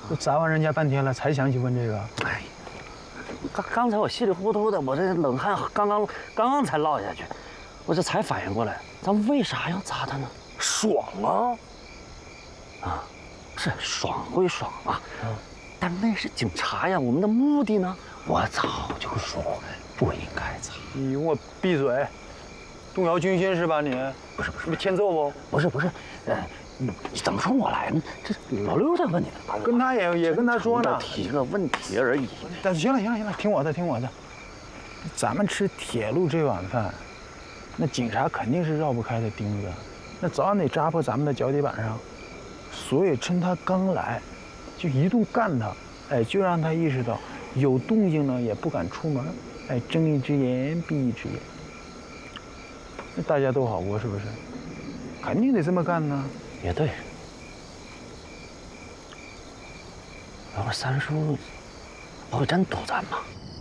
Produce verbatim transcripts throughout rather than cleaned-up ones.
都砸完人家半天了，才想起问这个。 哎，刚刚才我稀里糊涂的，我这冷汗刚刚刚刚才落下去，我这才反应过来，咱们为啥要砸他呢？爽啊！啊，是爽归爽啊，嗯，但那是警察呀，我们的目的呢？我早就说不应该砸。 你给我闭嘴！动摇军心是吧你？ 不是不是， 你欠揍不？ 不是不是，呃，你怎么说我来呢？这老刘在问你， 跟他也也跟他说呢， 提个问题而已。 但是行了行了行了，听我的听我的，咱们吃铁路这碗饭，那警察肯定是绕不开的钉子，那早晚得扎破咱们的脚底板上。所以趁他刚来，就一顿干他，哎，就让他意识到有动静呢也不敢出门，哎，睁一只眼闭一只眼，那大家都好过是不是？肯定得这么干呢。 也对。要不三叔不会真堵咱吗？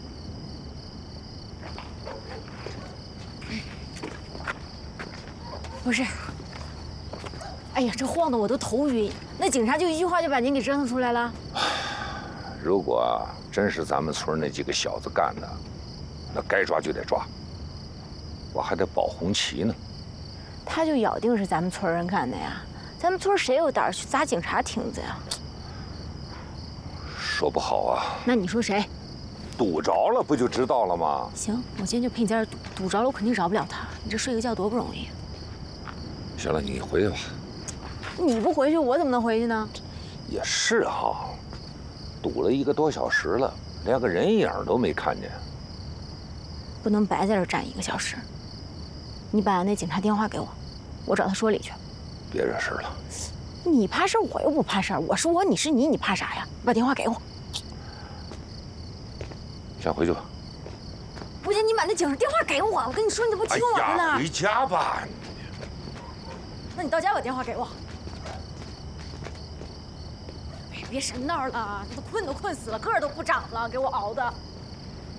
不是。哎呀，这晃得我都头晕。那警察就一句话就把您给折腾出来了。 如果真是咱们村那几个小子干的，那该抓就得抓，我还得保红旗呢。 他就咬定是咱们村人干的呀？咱们村谁有胆去砸警察亭子呀？ 说不好啊。 那你说谁？ 堵着了不就知道了吗？ 行，我今天就拼劲儿堵，堵着了我肯定饶不了他。你这睡个觉多不容易。 行了，你回去吧。 你不回去，我怎么能回去呢？ 也是哈，堵了一个多小时了，连个人影都没看见。 不能白在这站一个小时。你把那警察电话给我，我找他说理去。 别惹事了。 你怕事儿，我又不怕事儿。我是我，你是你，你怕啥呀？把电话给我。 先回去吧。 不行，你把那警察电话给我。我跟你说，你怎么不听我的呢？ 哎呀，回家吧。 那你到家把电话给我。别别神叨了，这都困都困死了，个儿都不长了，给我熬的。